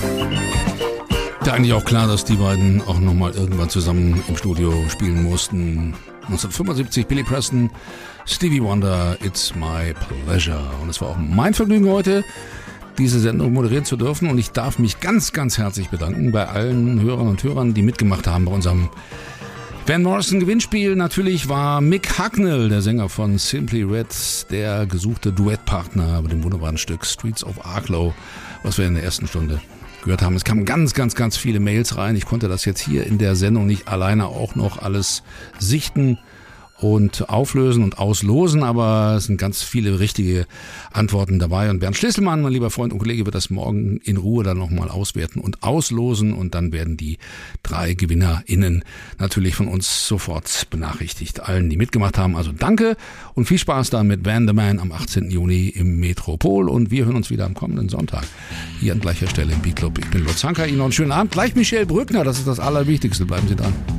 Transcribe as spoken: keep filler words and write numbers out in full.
Da eigentlich auch klar, dass die beiden auch nochmal irgendwann zusammen im Studio spielen mussten. neunzehnhundertfünfundsiebzig Billy Preston, Stevie Wonder, It's My Pleasure. Und es war auch mein Vergnügen heute, diese Sendung moderieren zu dürfen. Und ich darf mich ganz, ganz herzlich bedanken bei allen Hörern und Hörern, die mitgemacht haben bei unserem Van Morrison Gewinnspiel. Natürlich war Mick Hucknall, der Sänger von Simply Red, der gesuchte Duettpartner bei dem wunderbaren Stück Streets of Arklow, was wir in der ersten Stunde gehört haben. Es kamen ganz, ganz, ganz viele Mails rein. Ich konnte das jetzt hier in der Sendung nicht alleine auch noch alles sichten und auflösen und auslosen, aber es sind ganz viele richtige Antworten dabei. Und Bernd Schlüsselmann, mein lieber Freund und Kollege, wird das morgen in Ruhe dann nochmal auswerten und auslosen. Und dann werden die drei GewinnerInnen natürlich von uns sofort benachrichtigt. Allen, die mitgemacht haben, also danke und viel Spaß da mit Van the Man am achtzehnten Juni im Metropol. Und wir hören uns wieder am kommenden Sonntag hier an gleicher Stelle im Beat Club. Ich bin Lutz Hanka, Ihnen noch einen schönen Abend. Gleich Michelle Brückner, das ist das Allerwichtigste. Bleiben Sie dran.